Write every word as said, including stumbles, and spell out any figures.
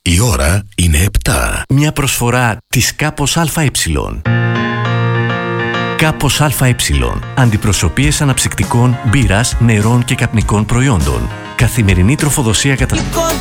Η ώρα είναι επτά. Μια προσφορά της Κάπος ΑΕ. Κάπος ΑΕ. Αντιπροσωπείες αναψυκτικών, μπύρας, νερών και καπνικών προϊόντων. Καθημερινή τροφοδοσία κατά...